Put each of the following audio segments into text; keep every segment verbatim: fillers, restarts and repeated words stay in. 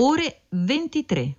ore ventitré.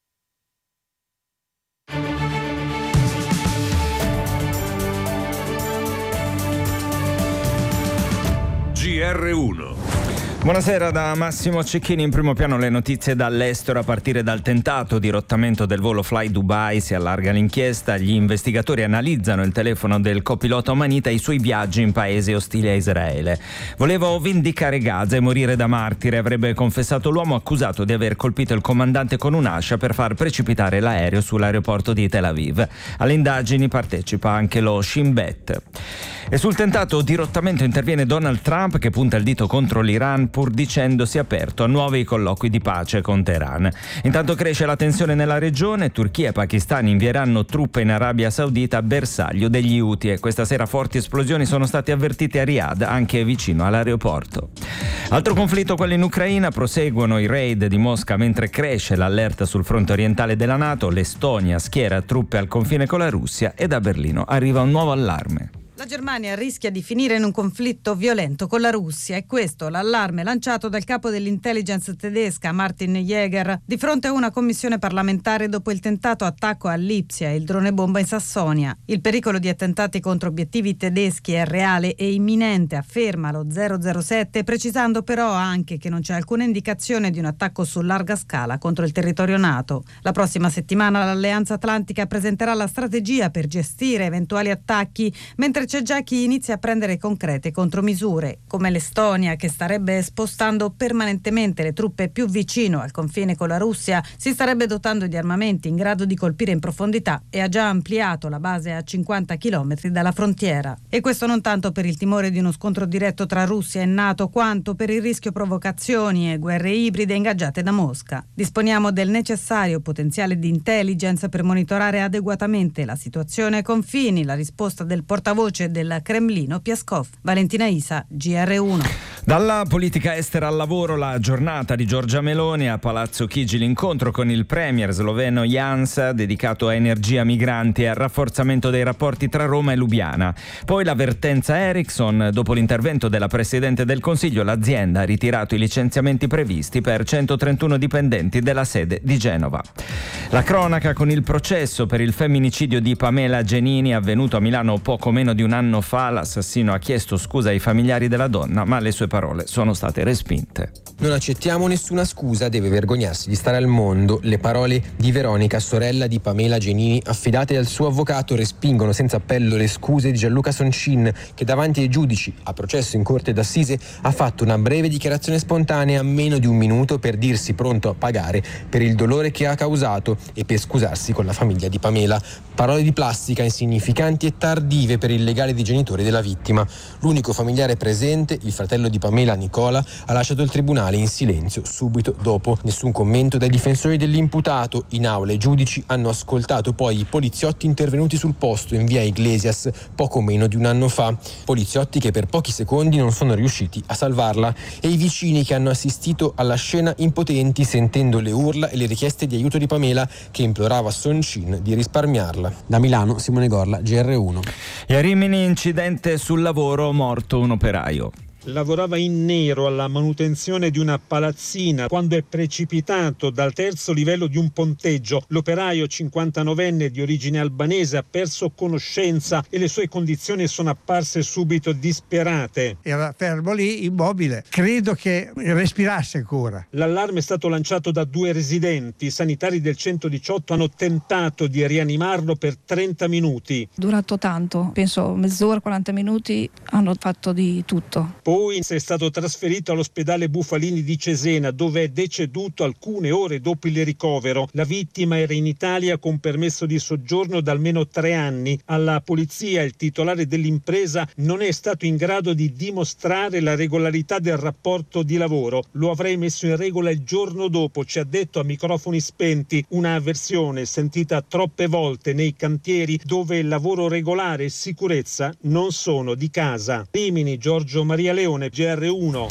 G R uno. Buonasera da Massimo Cecchini. In primo piano le notizie dall'estero. A partire dal tentato dirottamento del volo Fly Dubai si allarga l'inchiesta. Gli investigatori analizzano il telefono del copilota omanita e i suoi viaggi in paesi ostili a Israele. Volevo vendicare Gaza e morire da martire, avrebbe confessato l'uomo accusato di aver colpito il comandante con un'ascia per far precipitare l'aereo sull'aeroporto di Tel Aviv. Alle indagini partecipa anche lo Shin Bet. E sul tentato dirottamento interviene Donald Trump, che punta il dito contro l'Iran pur dicendosi aperto a nuovi colloqui di pace con Teheran. Intanto cresce la tensione nella regione. Turchia e Pakistan invieranno truppe in Arabia Saudita, bersaglio degli Houthi, e questa sera forti esplosioni sono state avvertite a Riyadh, anche vicino all'aeroporto. Altro conflitto, quello in Ucraina. Proseguono i raid di Mosca mentre cresce l'allerta sul fronte orientale della NATO. L'Estonia schiera truppe al confine con la Russia e da Berlino arriva un nuovo allarme. La Germania rischia di finire in un conflitto violento con la Russia, e questo l'allarme lanciato dal capo dell'intelligence tedesca Martin Jäger di fronte a una commissione parlamentare dopo il tentato attacco a Lipsia e il drone bomba in Sassonia. Il pericolo di attentati contro obiettivi tedeschi è reale e imminente, afferma lo zero zero sette, precisando però anche che non c'è alcuna indicazione di un attacco su larga scala contro il territorio NATO. La prossima settimana l'Alleanza Atlantica presenterà la strategia per gestire eventuali attacchi, mentre c'è già chi inizia a prendere concrete contromisure, come l'Estonia, che starebbe spostando permanentemente le truppe più vicino al confine con la Russia, si starebbe dotando di armamenti in grado di colpire in profondità e ha già ampliato la base a cinquanta chilometri dalla frontiera. E questo non tanto per il timore di uno scontro diretto tra Russia e NATO, quanto per il rischio provocazioni e guerre ibride ingaggiate da Mosca. Disponiamo del necessario potenziale di intelligence per monitorare adeguatamente la situazione ai confini, la risposta del portavoce del Cremlino Peskov. Valentina Isa, G R uno. Dalla politica estera al lavoro, la giornata di Giorgia Meloni a Palazzo Chigi, l'incontro con il premier sloveno Janša dedicato a energia, migranti e al rafforzamento dei rapporti tra Roma e Lubiana. Poi l'avvertenza Ericsson. Dopo l'intervento della Presidente del Consiglio, l'azienda ha ritirato i licenziamenti previsti per centotrentuno dipendenti della sede di Genova. La cronaca con il processo per il femminicidio di Pamela Genini avvenuto a Milano poco meno di un anno fa. L'assassino ha chiesto scusa ai familiari della donna, ma le sue parole sono state respinte. Non accettiamo nessuna scusa, deve vergognarsi di stare al mondo. Le parole di Veronica, sorella di Pamela Genini, affidate al suo avvocato, respingono senza appello le scuse di Gianluca Soncin, che davanti ai giudici a processo in corte d'assise ha fatto una breve dichiarazione spontanea, meno di un minuto, per dirsi pronto a pagare per il dolore che ha causato e per scusarsi con la famiglia di Pamela. Parole di plastica, insignificanti e tardive per il legale di genitori della vittima. L'unico familiare presente, il fratello di Pamela, Nicola, ha lasciato il tribunale in silenzio subito dopo. Nessun commento dai difensori dell'imputato. In aula i giudici hanno ascoltato poi i poliziotti intervenuti sul posto in via Iglesias poco meno di un anno fa. Poliziotti che per pochi secondi non sono riusciti a salvarla, e i vicini che hanno assistito alla scena impotenti, sentendo le urla e le richieste di aiuto di Pamela, che implorava Soncin di risparmiarla. Da Milano, Simone Gorla, G R uno. E a Rimini, incidente sul lavoro, morto un operaio. Lavorava in nero alla manutenzione di una palazzina quando è precipitato dal terzo livello di un ponteggio. L'operaio, cinquantanovenne di origine albanese, ha perso conoscenza e le sue condizioni sono apparse subito disperate. Era fermo lì, immobile. Credo che respirasse ancora. L'allarme è stato lanciato da due residenti. I sanitari del centodiciotto hanno tentato di rianimarlo per trenta minuti. Durato tanto, penso mezz'ora, quaranta minuti, hanno fatto di tutto. Poi è stato trasferito all'ospedale Bufalini di Cesena, dove è deceduto alcune ore dopo il ricovero. La vittima era in Italia con permesso di soggiorno da almeno tre anni. Alla polizia il titolare dell'impresa non è stato in grado di dimostrare la regolarità del rapporto di lavoro. Lo avrei messo in regola il giorno dopo, ci ha detto a microfoni spenti, una versione sentita troppe volte nei cantieri dove il lavoro regolare e sicurezza non sono di casa. Rimini, Giorgio Maria Leone, G R uno.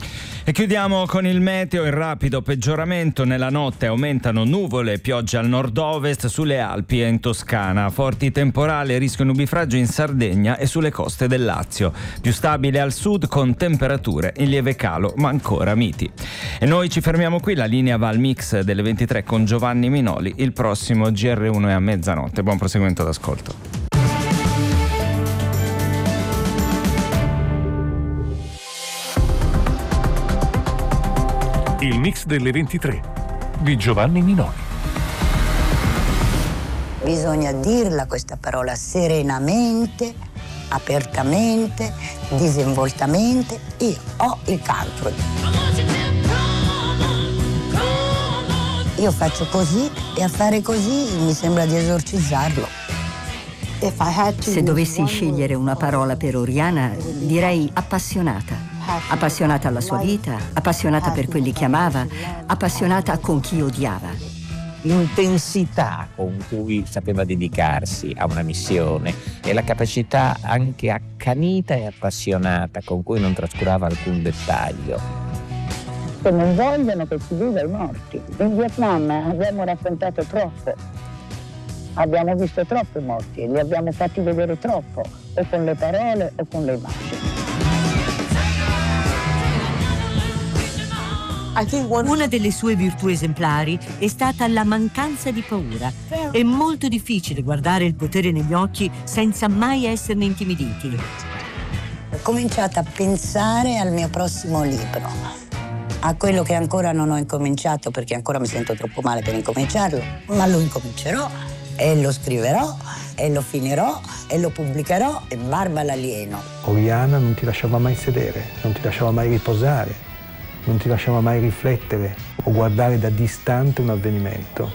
E chiudiamo con il meteo. In rapido peggioramento nella notte, aumentano nuvole e piogge al nord-ovest sulle Alpi e in Toscana, forti temporali e rischio nubifragio in Sardegna e sulle coste del Lazio, più stabile al sud con temperature in lieve calo ma ancora miti. E noi ci fermiamo qui, la linea va al mix delle ventitré con Giovanni Minoli. Il prossimo G R uno è a mezzanotte. Buon proseguimento d'ascolto. Il mix delle ventitré di Giovanni Minoli. Bisogna dirla questa parola serenamente, apertamente, disinvoltamente. Io ho il cancro. Io faccio così e a fare così mi sembra di esorcizzarlo. Se dovessi scegliere una parola per Oriana, direi appassionata. Appassionata alla sua vita, appassionata per quelli che amava, appassionata con chi odiava. L'intensità con cui sapeva dedicarsi a una missione e la capacità anche accanita e appassionata con cui non trascurava alcun dettaglio. Se non vogliono che si viva i morti. In Vietnam abbiamo raccontato troppo, abbiamo visto troppi morti e li abbiamo fatti vedere troppo, o con le parole o con le immagini. Una delle sue virtù esemplari è stata la mancanza di paura. È molto difficile guardare il potere negli occhi senza mai esserne intimiditi. Ho cominciato a pensare al mio prossimo libro, a quello che ancora non ho incominciato perché ancora mi sento troppo male per incominciarlo, ma lo incomincerò e lo scriverò e lo finirò e lo pubblicherò e barba l'alieno. Oriana non ti lasciava mai sedere, non ti lasciava mai riposare, non ti lasciava mai riflettere o guardare da distante un avvenimento.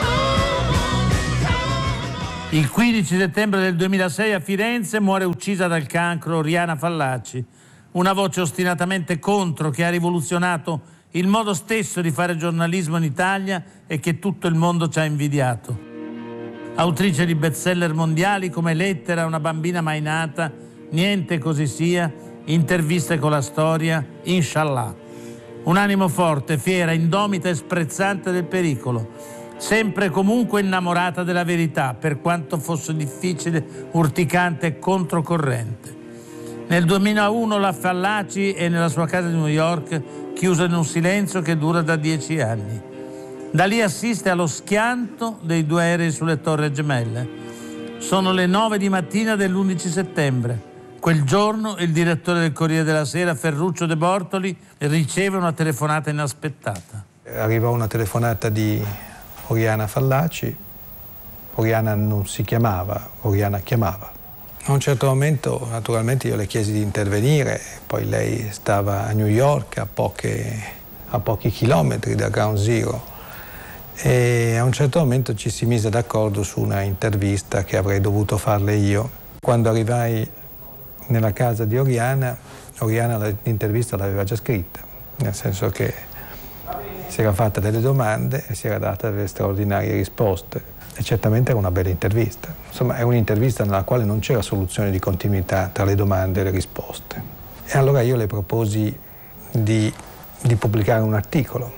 Il quindici settembre del duemilasei a Firenze muore uccisa dal cancro Oriana Fallaci, una voce ostinatamente contro che ha rivoluzionato il modo stesso di fare giornalismo in Italia e che tutto il mondo ci ha invidiato. Autrice di bestseller mondiali come Lettera a una bambina mai nata, Niente così sia, Interviste con la storia, Inshallah. Un animo forte, fiera, indomita e sprezzante del pericolo, sempre e comunque innamorata della verità, per quanto fosse difficile, urticante e controcorrente. Nel duemilauno la Fallaci è nella sua casa di New York, chiusa in un silenzio che dura da dieci anni. Da lì assiste allo schianto dei due aerei sulle Torri Gemelle. Sono le nove di mattina dell'undici settembre. Quel giorno il direttore del Corriere della Sera, Ferruccio De Bortoli, riceve una telefonata inaspettata. Arriva una telefonata di Oriana Fallaci. Oriana non si chiamava, Oriana chiamava. A un certo momento, naturalmente, io le chiesi di intervenire, poi lei stava a New York, a, poche, a pochi chilometri da Ground Zero, e a un certo momento ci si mise d'accordo su una intervista che avrei dovuto farle io. Quando arrivai nella casa di Oriana, Oriana l'intervista l'aveva già scritta, nel senso che si era fatta delle domande e si era data delle straordinarie risposte. E certamente era una bella intervista. Insomma, è un'intervista nella quale non c'era soluzione di continuità tra le domande e le risposte. E allora io le proposi di, di pubblicare un articolo.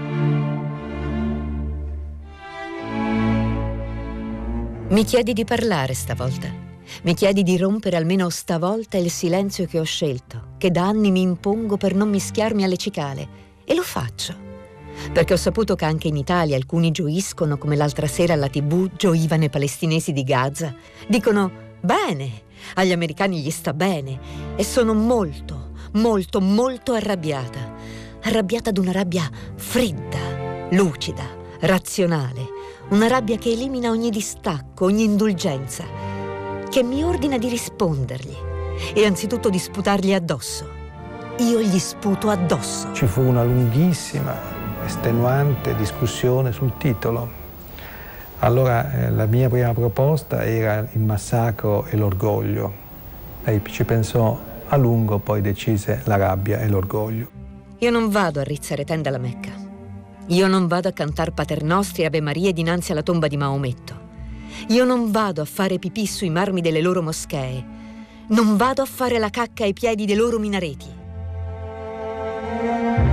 Mi chiedi di parlare stavolta. Mi chiedi di rompere almeno stavolta il silenzio che ho scelto, che da anni mi impongo per non mischiarmi alle cicale. E lo faccio. Perché ho saputo che anche in Italia alcuni gioiscono come l'altra sera alla tivù gioivano i palestinesi di Gaza. Dicono, bene, agli americani gli sta bene. E sono molto, molto, molto arrabbiata. Arrabbiata ad una rabbia fredda, lucida, razionale. Una rabbia che elimina ogni distacco, ogni indulgenza, che mi ordina di rispondergli e anzitutto di sputargli addosso. Io gli sputo addosso. Ci fu una lunghissima, estenuante discussione sul titolo. Allora eh, la mia prima proposta era Il massacro e l'orgoglio. Lei ci pensò a lungo, poi decise La rabbia e l'orgoglio. Io non vado a rizzare tenda alla Mecca. Io non vado a cantar Paternostri e Ave Marie dinanzi alla tomba di Maometto. Io non vado a fare pipì sui marmi delle loro moschee. Non vado a fare la cacca ai piedi dei loro minareti.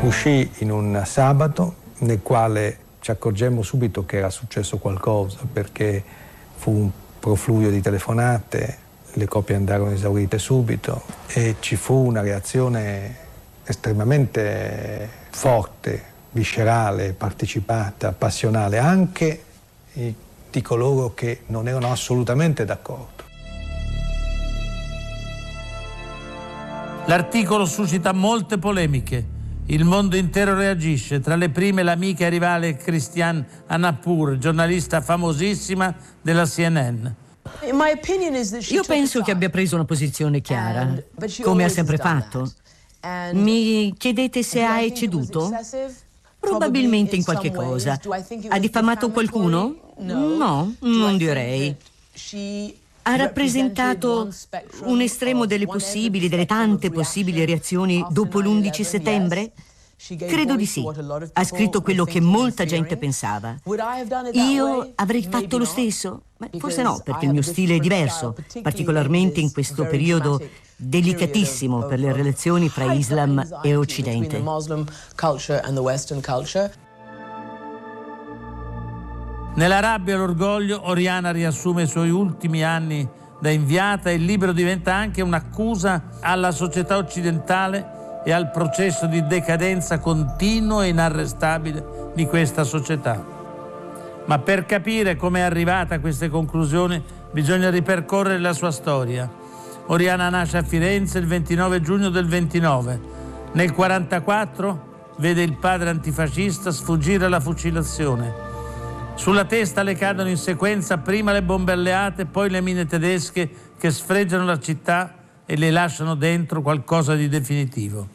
Uscì in un sabato nel quale ci accorgemmo subito che era successo qualcosa, perché fu un profluvio di telefonate, le copie andarono esaurite subito e ci fu una reazione estremamente forte, viscerale, partecipata, passionale, anche di coloro che non erano assolutamente d'accordo. L'articolo suscita molte polemiche. Il mondo intero reagisce, tra le prime l'amica e rivale Christiane Amanpour, giornalista famosissima della C N N. Io penso che abbia preso una posizione chiara, come ha sempre fatto. Mi chiedete se ha ecceduto? Probabilmente in qualche cosa. Ha diffamato qualcuno? No, non direi. Ha rappresentato un estremo delle possibili, delle tante possibili reazioni dopo l'undici settembre? Credo di sì. Ha scritto quello che molta gente pensava. Io avrei fatto lo stesso? Forse no, perché il mio stile è diverso, particolarmente in questo periodo delicatissimo per le relazioni fra Islam e Occidente. Nella rabbia e l'orgoglio, Oriana riassume i suoi ultimi anni da inviata e il libro diventa anche un'accusa alla società occidentale e al processo di decadenza continuo e inarrestabile di questa società. Ma per capire come è arrivata a queste conclusioni bisogna ripercorrere la sua storia. Oriana nasce a Firenze il ventinove giugno del ventinove. Nel quarantaquattro vede il padre antifascista sfuggire alla fucilazione. Sulla testa le cadono in sequenza prima le bombe alleate, poi le mine tedesche che sfregiano la città e le lasciano dentro qualcosa di definitivo.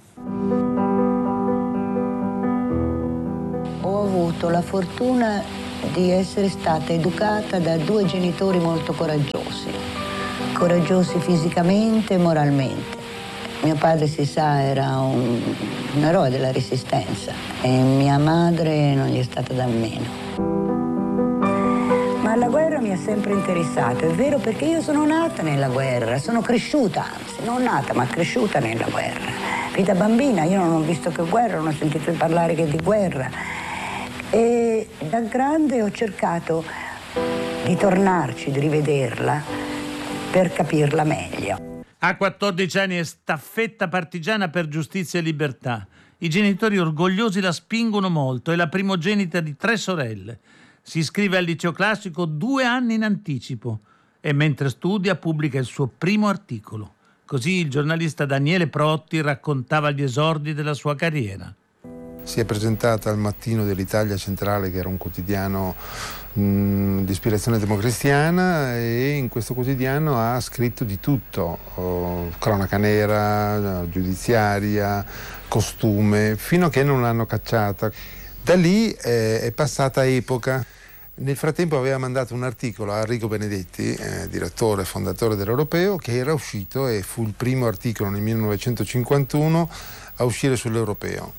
Ho avuto la fortuna di essere stata educata da due genitori molto coraggiosi, coraggiosi fisicamente e moralmente. Mio padre, si sa, era un, un eroe della resistenza e mia madre non gli è stata da meno. Ma la guerra mi ha sempre interessato, è vero, perché io sono nata nella guerra, sono cresciuta, anzi, non nata, ma cresciuta nella guerra. Fin da bambina io non ho visto che guerra, non ho sentito parlare che di guerra. E da grande ho cercato di tornarci, di rivederla, per capirla meglio. A quattordici anni è staffetta partigiana per giustizia e libertà. I genitori orgogliosi la spingono molto, è la primogenita di tre sorelle. Si iscrive al liceo classico due anni in anticipo e mentre studia pubblica il suo primo articolo. Così il giornalista Daniele Protti raccontava gli esordi della sua carriera. Si è presentata al Mattino dell'Italia Centrale, che era un quotidiano mh, di ispirazione democristiana, e in questo quotidiano ha scritto di tutto, oh, cronaca nera, giudiziaria, costume, fino a che non l'hanno cacciata. Da lì eh, è passata Epoca. Nel frattempo aveva mandato un articolo a Arrigo Benedetti, eh, direttore e fondatore dell'Europeo, che era uscito e fu il primo articolo nel millenovecentocinquantuno a uscire sull'Europeo.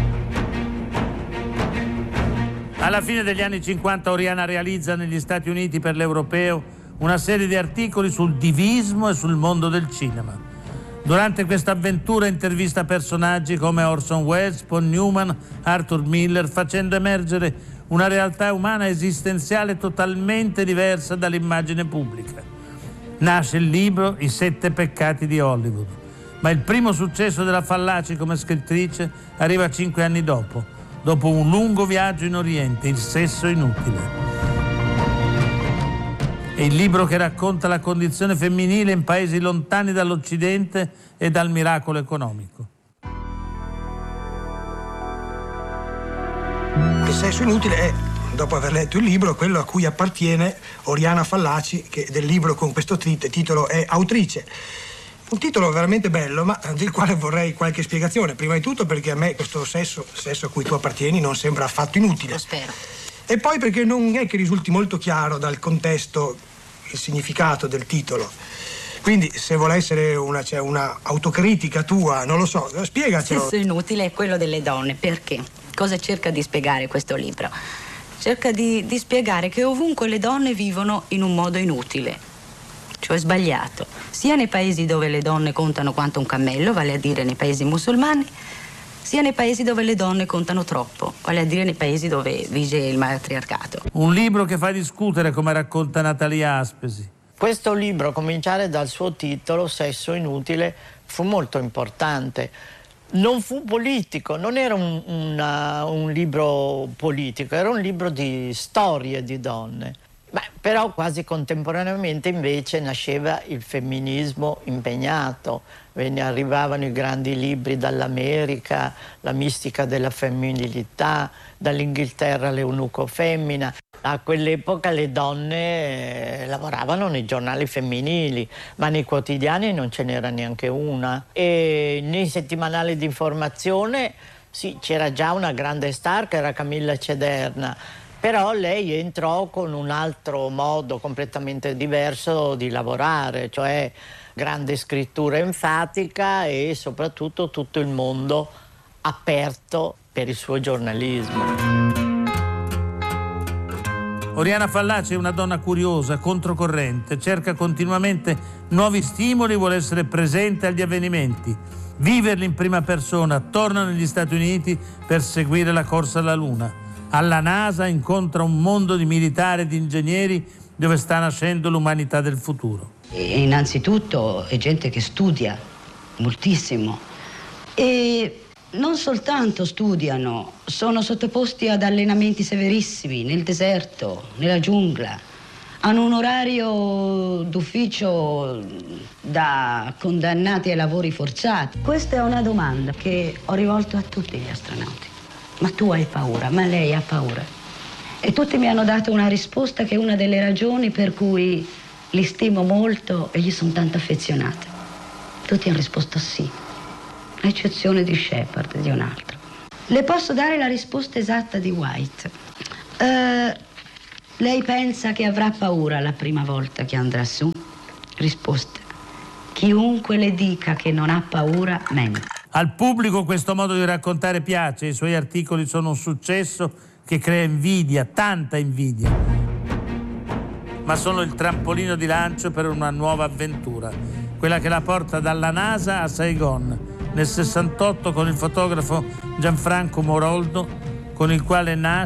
Alla fine degli anni cinquanta Oriana realizza negli Stati Uniti per l'Europeo una serie di articoli sul divismo e sul mondo del cinema. Durante questa avventura intervista personaggi come Orson Welles, Paul Newman, Arthur Miller, facendo emergere una realtà umana esistenziale totalmente diversa dall'immagine pubblica. Nasce il libro I sette peccati di Hollywood, ma il primo successo della Fallaci come scrittrice arriva cinque anni dopo, dopo un lungo viaggio in Oriente, Il sesso inutile. È il libro che racconta la condizione femminile in paesi lontani dall'Occidente e dal miracolo economico. Il sesso inutile è, dopo aver letto il libro, quello a cui appartiene Oriana Fallaci, che del libro con questo titolo è autrice. Un titolo veramente bello, ma del quale vorrei qualche spiegazione. Prima di tutto perché a me questo sesso, sesso a cui tu appartieni, non sembra affatto inutile. Lo spero. E poi perché non è che risulti molto chiaro dal contesto il significato del titolo. Quindi se vuole essere una, cioè una autocritica tua, non lo so, spiegacelo. Sesso inutile è quello delle donne. Perché? Cosa cerca di spiegare questo libro? Cerca di, di spiegare che ovunque le donne vivono in un modo inutile, cioè sbagliato, sia nei paesi dove le donne contano quanto un cammello, vale a dire nei paesi musulmani, sia nei paesi dove le donne contano troppo, vale a dire nei paesi dove vige il matriarcato. Un libro che fa discutere, come racconta Natalia Aspesi. Questo libro, a cominciare dal suo titolo, Sesso inutile, fu molto importante. Non fu politico, non era un, una, un libro politico, era un libro di storie di donne. Beh, però quasi contemporaneamente invece nasceva il femminismo impegnato, Venne, arrivavano i grandi libri dall'America, La mistica della femminilità, dall'Inghilterra l'eunuco femmina. A quell'epoca le donne eh, lavoravano nei giornali femminili, ma nei quotidiani non ce n'era neanche una. E nei settimanali di informazione sì, c'era già una grande star che era Camilla Cederna, però lei entrò con un altro modo completamente diverso di lavorare, cioè grande scrittura enfatica e soprattutto tutto il mondo aperto per il suo giornalismo. Oriana Fallaci è una donna curiosa, controcorrente, cerca continuamente nuovi stimoli, vuole essere presente agli avvenimenti, viverli in prima persona, torna negli Stati Uniti per seguire la corsa alla Luna. Alla NASA incontra un mondo di militari e di ingegneri dove sta nascendo l'umanità del futuro. E innanzitutto è gente che studia moltissimo e non soltanto studiano, sono sottoposti ad allenamenti severissimi nel deserto, nella giungla, hanno un orario d'ufficio da condannati ai lavori forzati. Questa è una domanda che ho rivolto a tutti gli astronauti. Ma tu hai paura, ma lei ha paura. E tutti mi hanno dato una risposta che è una delle ragioni per cui li stimo molto e gli sono tanto affezionata. Tutti hanno risposto sì, a eccezione di Shepard e di un altro. Le posso dare la risposta esatta di White. Uh, lei pensa che avrà paura la prima volta che andrà su? Risposta: chiunque le dica che non ha paura, mente. Al pubblico questo modo di raccontare piace, i suoi articoli sono un successo che crea invidia, tanta invidia. Ma sono il trampolino di lancio per una nuova avventura, quella che la porta dalla NASA a Saigon, nel sessantotto con il fotografo Gianfranco Moroldo, con il quale nasce